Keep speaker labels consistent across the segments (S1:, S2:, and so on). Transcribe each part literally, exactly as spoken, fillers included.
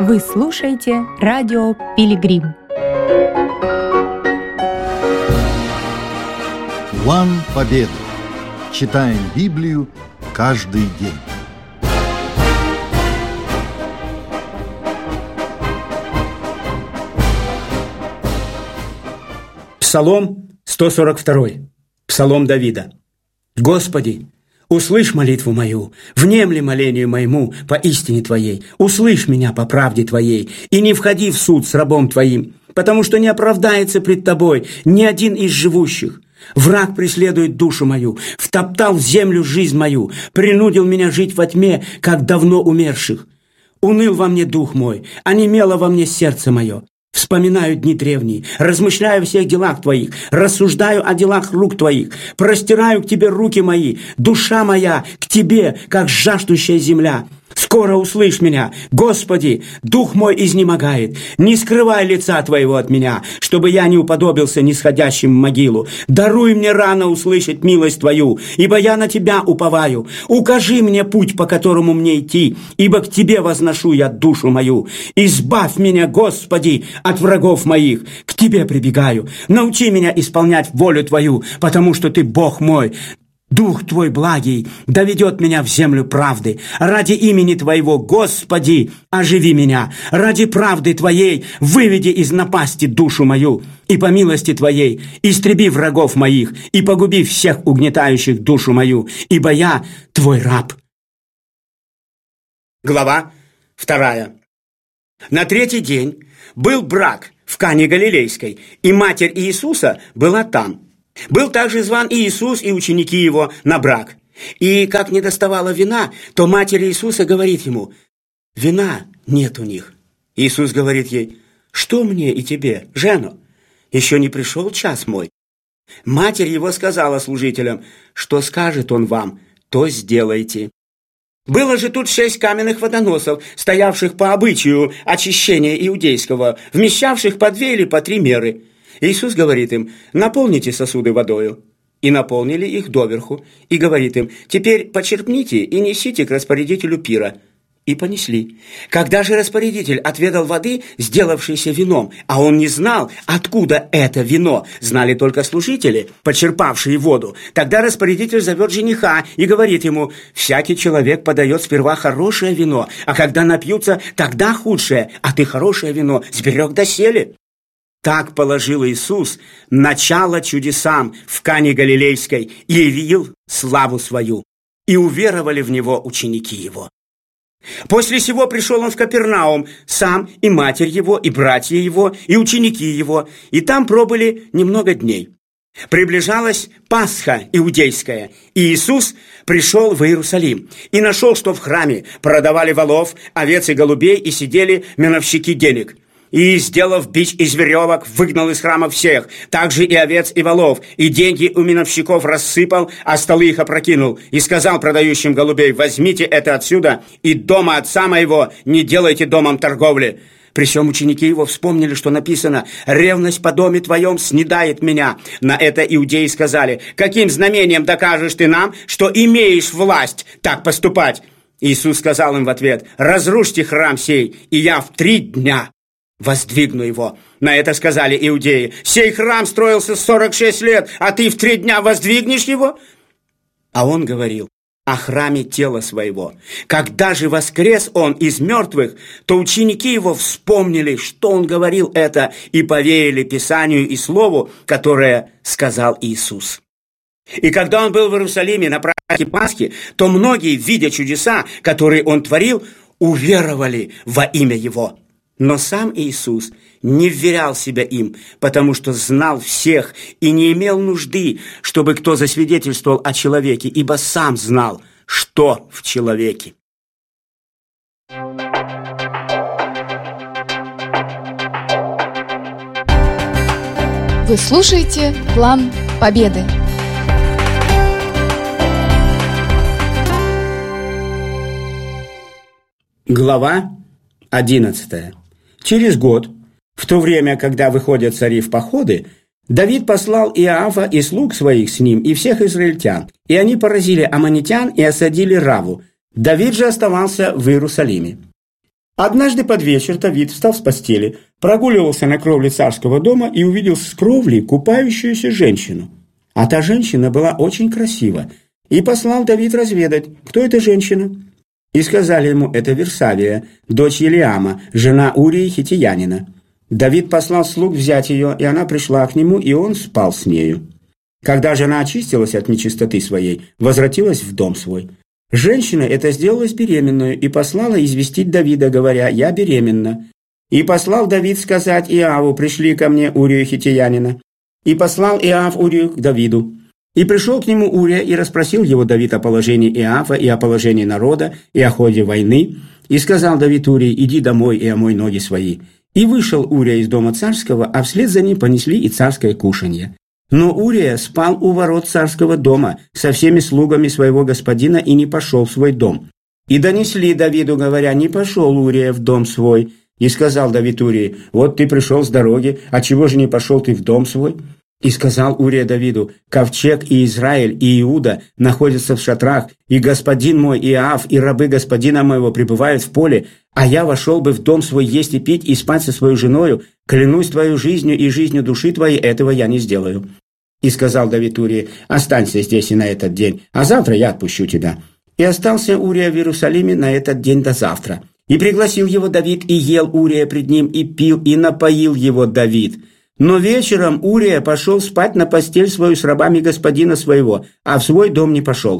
S1: Вы слушаете радио «Пилигрим».
S2: План победы. Читаем Библию каждый день.
S3: Псалом сто сорок два. Псалом Давида. «Господи, услышь молитву мою, внемли молению моему по истине Твоей, услышь меня по правде Твоей, и не входи в суд с рабом Твоим, потому что не оправдается пред Тобой ни один из живущих. Враг преследует душу мою, втоптал в землю жизнь мою, принудил меня жить во тьме, как давно умерших. Уныл во мне дух мой, онемело во мне сердце мое. Вспоминаю дни древние, размышляю о всех делах Твоих, рассуждаю о делах рук Твоих, простираю к Тебе руки мои, душа моя к Тебе, как жаждущая земля. Скоро услышь меня, Господи, дух мой изнемогает. Не скрывай лица Твоего от меня, чтобы я не уподобился нисходящим в могилу. Даруй мне рано услышать милость Твою, ибо я на Тебя уповаю. Укажи мне путь, по которому мне идти, ибо к Тебе возношу я душу мою. Избавь меня, Господи, от врагов моих. К Тебе прибегаю. Научи меня исполнять волю Твою, потому что Ты Бог мой. Дух Твой благий доведет меня в землю правды. Ради имени Твоего, Господи, оживи меня. Ради правды Твоей выведи из напасти душу мою. И по милости Твоей истреби врагов моих и погуби всех угнетающих душу мою, ибо я Твой раб». Глава вторая. На третий день был брак в Кане Галилейской, и матерь Иисуса была там. Был также зван Иисус и ученики его на брак. И как не доставало вина, то матерь Иисуса говорит ему: «Вина нет у них». Иисус говорит ей: «Что мне и тебе, жено? Еще не пришел час мой». Матерь его сказала служителям: «Что скажет он вам, то сделайте». Было же тут шесть каменных водоносов, стоявших по обычаю очищения иудейского, вмещавших по две или по три меры. Иисус говорит им: «Наполните сосуды водою». И наполнили их доверху. И говорит им: «Теперь почерпните и несите к распорядителю пира». И понесли. Когда же распорядитель отведал воды, сделавшейся вином, а он не знал, откуда это вино, знали только служители, почерпавшие воду, тогда распорядитель зовет жениха и говорит ему: «Всякий человек подает сперва хорошее вино, а когда напьются, тогда худшее, а ты хорошее вино сберег доселе». Так положил Иисус начало чудесам в Кане Галилейской и явил славу свою, и уверовали в Него ученики Его. После сего пришел Он в Капернаум, сам и матерь Его, и братья Его, и ученики Его, и там пробыли немного дней. Приближалась Пасха иудейская, и Иисус пришел в Иерусалим и нашел, что в храме продавали волов, овец и голубей, и сидели меновщики денег. И, сделав бич из веревок, выгнал из храма всех, также и овец и волов, и деньги у миновщиков рассыпал, а столы их опрокинул, и сказал продающим голубей: «Возьмите это отсюда, и дома отца моего не делайте домом торговли». При сём ученики его вспомнили, что написано: «Ревность по доме твоем снедает меня». На это иудеи сказали: «Каким знамением докажешь ты нам, что имеешь власть так поступать?» Иисус сказал им в ответ: «Разрушьте храм сей, и я в три дня воздвигну его». На это сказали иудеи: «Сей храм строился сорок шесть лет, а ты в три дня воздвигнешь его?» А он говорил о храме тела своего. Когда же воскрес он из мертвых, то ученики его вспомнили, что он говорил это, и поверили Писанию и Слову, которое сказал Иисус. И когда он был в Иерусалиме на празднике Пасхи, то многие, видя чудеса, которые он творил, уверовали во имя его. Но сам Иисус не вверял себя им, потому что знал всех и не имел нужды, чтобы кто засвидетельствовал о человеке, ибо сам знал, что в человеке.
S1: Вы слушаете «План победы».
S3: Глава одиннадцатая. Через год, в то время, когда выходят цари в походы, Давид послал Иоафа и слуг своих с ним, и всех израильтян, и они поразили аммонитян и осадили Раву. Давид же оставался в Иерусалиме. Однажды под вечер Давид встал с постели, прогуливался на кровле царского дома и увидел с кровли купающуюся женщину. А та женщина была очень красива, и послал Давид разведать, кто эта женщина. И сказали ему: это Версавия, дочь Елиама, жена Урии хиттеянина. Давид послал слуг взять ее, и она пришла к нему, и он спал с нею. Когда жена очистилась от нечистоты своей, возвратилась в дом свой. Женщина эта сделалась беременную и послала известить Давида, говоря: «Я беременна». И послал Давид сказать Иаву: «Пришли ко мне Урию хиттеянина». И послал Иав Урию к Давиду. И пришел к нему Урия, и расспросил его Давид о положении Иава и о положении народа, и о ходе войны. И сказал Давид Урии: «Иди домой и омой ноги свои». И вышел Урия из дома царского, а вслед за ним понесли и царское кушанье. Но Урия спал у ворот царского дома со всеми слугами своего господина и не пошел в свой дом. И донесли Давиду, говоря: «Не пошел Урия в дом свой». И сказал Давид Урии: «Вот ты пришел с дороги, отчего же не пошел ты в дом свой?» И сказал Урия Давиду: «Ковчег и Израиль и Иуда находятся в шатрах, и господин мой Иав и рабы господина моего пребывают в поле, а я вошел бы в дом свой есть и пить и спать со своей женою, клянусь твою жизнью и жизнью души твоей, этого я не сделаю». И сказал Давид Урии: «Останься здесь и на этот день, а завтра я отпущу тебя». И остался Урия в Иерусалиме на этот день до завтра. И пригласил его Давид, и ел Урия пред ним, и пил, и напоил его Давид. Но вечером Урия пошел спать на постель свою с рабами господина своего, а в свой дом не пошел.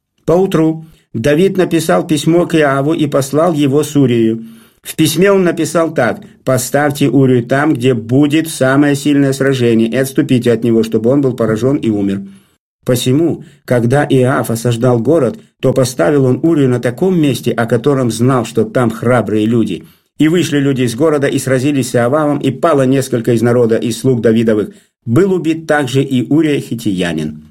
S3: Поутру Давид написал письмо к Иаву и послал его с Урию. В письме он написал так: «Поставьте Урию там, где будет самое сильное сражение, и отступите от него, чтобы он был поражен и умер». Посему, когда Иав осаждал город, то поставил он Урию на таком месте, о котором знал, что там храбрые люди. И вышли люди из города и сразились с Иававом, и пало несколько из народа, из слуг Давидовых. Был убит также и Урия хиттеянин.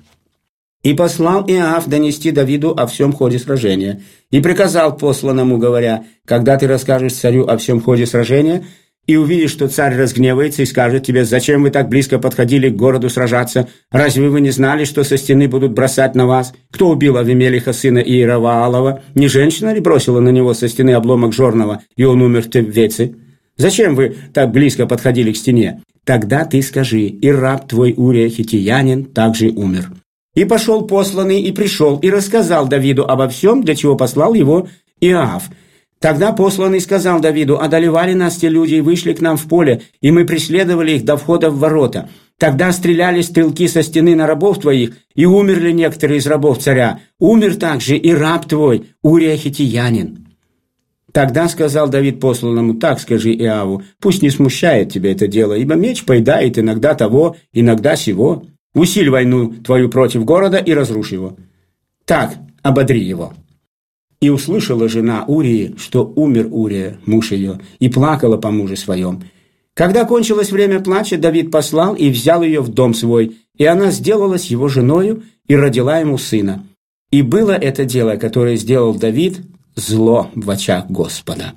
S3: И послал Иав донести Давиду о всем ходе сражения. И приказал посланному, говоря: «Когда ты расскажешь царю о всем ходе сражения, и увидишь, что царь разгневается и скажет тебе: зачем вы так близко подходили к городу сражаться? Разве вы не знали, что со стены будут бросать на вас? Кто убил Авимелиха, сына Иероваалова? Не женщина ли бросила на него со стены обломок жорного, и он умер в Теввеце? Зачем вы так близко подходили к стене? Тогда ты скажи: и раб твой Урия хиттеянин также умер». И пошел посланный, и пришел, и рассказал Давиду обо всем, для чего послал его Иав. Тогда посланный сказал Давиду: «Одолевали нас те люди и вышли к нам в поле, и мы преследовали их до входа в ворота. Тогда стреляли стрелки со стены на рабов твоих, и умерли некоторые из рабов царя. Умер также и раб твой, Урия хиттеянин». Тогда сказал Давид посланному: «Так скажи Иаву, пусть не смущает тебя это дело, ибо меч поедает иногда того, иногда сего. Усиль войну твою против города и разрушь его. Так ободри его». И услышала жена Урии, что умер Урия, муж ее, и плакала по муже своем. Когда кончилось время плача, Давид послал и взял ее в дом свой, и она сделалась его женою и родила ему сына. И было это дело, которое сделал Давид, зло в очах Господа.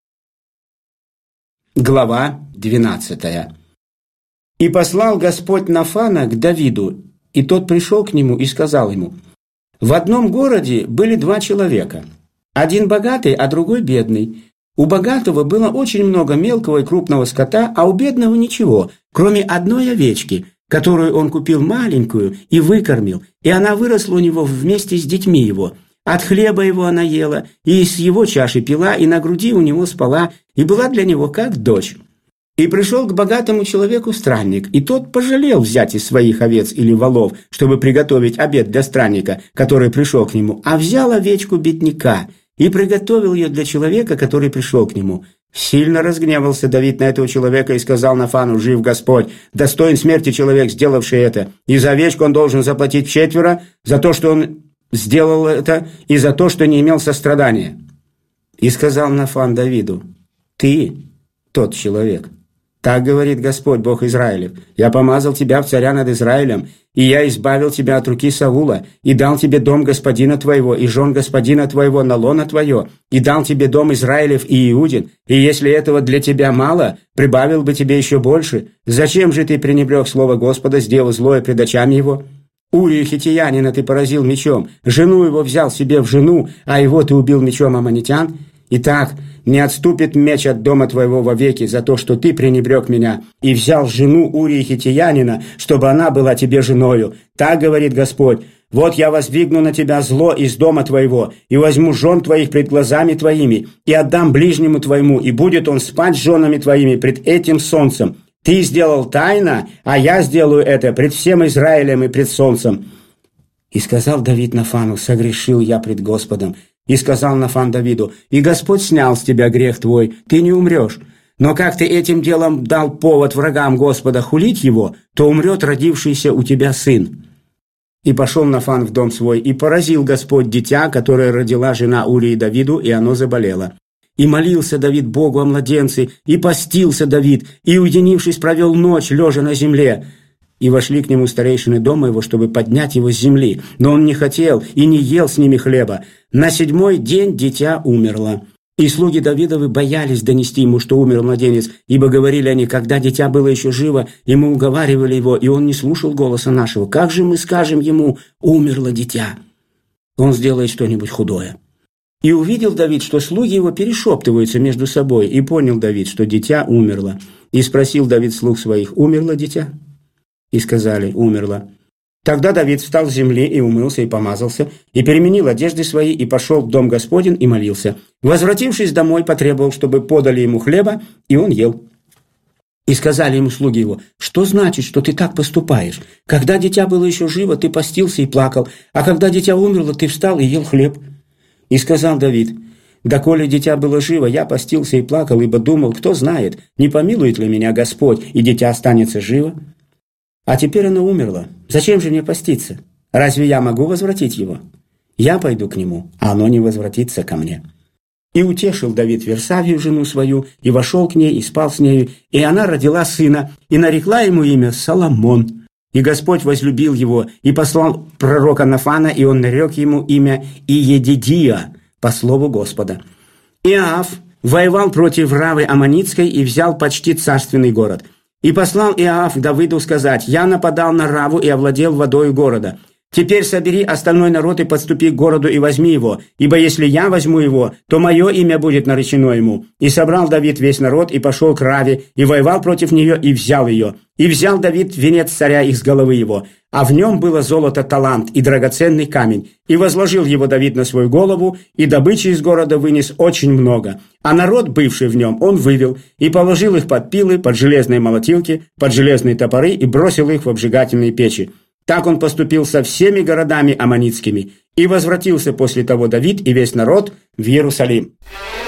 S3: Глава двенадцатая. «И послал Господь Нафана к Давиду, и тот пришел к нему и сказал ему: в одном городе были два человека, один богатый, а другой бедный. У богатого было очень много мелкого и крупного скота, а у бедного ничего, кроме одной овечки, которую он купил маленькую и выкормил, и она выросла у него вместе с детьми его. От хлеба его она ела, и из его чаши пила, и на груди у него спала, и была для него как дочь. И пришел к богатому человеку странник, и тот пожалел взять из своих овец или волов, чтобы приготовить обед для странника, который пришел к нему, а взял овечку бедняка и приготовил ее для человека, который пришел к нему. Сильно разгневался Давид на этого человека и сказал Нафану: «Жив Господь, достоин смерти человек, сделавший это, и за овечку он должен заплатить четверо, за то, что он сделал это, и за то, что не имел сострадания». И сказал Нафан Давиду: «Ты тот человек. Так говорит Господь, Бог Израилев: я помазал тебя в царя над Израилем, и я избавил тебя от руки Саула, и дал тебе дом господина твоего, и жен господина твоего на лоно твое, и дал тебе дом Израилев и Иудин, и если этого для тебя мало, прибавил бы тебе еще больше. Зачем же ты пренебрег слово Господа, сделал злое пред очами его? Урию хиттеянина ты поразил мечом, жену его взял себе в жену, а его ты убил мечом аммонитян. Итак, не отступит меч от дома твоего вовеки за то, что ты пренебрег меня и взял жену Урии Хиттеянина, чтобы она была тебе женою. Так говорит Господь: вот я воздвигну на тебя зло из дома твоего, и возьму жен твоих пред глазами твоими, и отдам ближнему твоему, и будет он спать с женами твоими пред этим солнцем. Ты сделал тайно, а я сделаю это пред всем Израилем и пред солнцем». И сказал Давид Нафану: «Согрешил я пред Господом». И сказал Нафан Давиду: «И Господь снял с тебя грех твой, ты не умрешь. Но как ты этим делом дал повод врагам Господа хулить его, то умрет родившийся у тебя сын». И пошел Нафан в дом свой, и поразил Господь дитя, которое родила жена Урии Давиду, и оно заболело. И молился Давид Богу о младенце, и постился Давид, и, уединившись, провел ночь, лежа на земле. И вошли к нему старейшины дома его, чтобы поднять его с земли. Но он не хотел и не ел с ними хлеба. На седьмой день дитя умерло. И слуги Давидовы боялись донести ему, что умер младенец, ибо говорили они: когда дитя было еще живо, и мы уговаривали его, и он не слушал голоса нашего. Как же мы скажем ему: умерло дитя? Он сделает что-нибудь худое. И увидел Давид, что слуги его перешептываются между собой, и понял Давид, что дитя умерло. И спросил Давид слуг своих: умерло дитя? И сказали: умерло. Тогда Давид встал с земли и умылся, и помазался, и переменил одежды свои, и пошел в дом Господень, и молился. Возвратившись домой, потребовал, чтобы подали ему хлеба, и он ел. И сказали ему слуги его: что значит, что ты так поступаешь? Когда дитя было еще живо, ты постился и плакал, а когда дитя умерло, ты встал и ел хлеб. И сказал Давид: доколе дитя было живо, я постился и плакал, ибо думал, кто знает, не помилует ли меня Господь, и дитя останется живо? А теперь оно умерло. Зачем же мне поститься? Разве я могу возвратить его? Я пойду к нему, а оно не возвратится ко мне». И утешил Давид Версавию, жену свою, и вошел к ней, и спал с нею, и она родила сына, и нарекла ему имя Соломон. И Господь возлюбил его, и послал пророка Нафана, и он нарек ему имя Иедидия, по слову Господа. Иоав воевал против Равы Аммонитской и взял почти царственный город. И послал Иоав Давиду сказать: «Я нападал на Раву и овладел водою города. Теперь собери остальной народ и подступи к городу и возьми его, ибо если я возьму его, то мое имя будет наречено ему». И собрал Давид весь народ и пошел к Раве, и воевал против нее, и взял ее. И взял Давид венец царя из головы его, а в нем было золото талант и драгоценный камень. И возложил его Давид на свою голову, и добычи из города вынес очень много. А народ, бывший в нем, он вывел, и положил их под пилы, под железные молотилки, под железные топоры, и бросил их в обжигательные печи. Так он поступил со всеми городами аммонитскими. И возвратился после того Давид и весь народ в Иерусалим.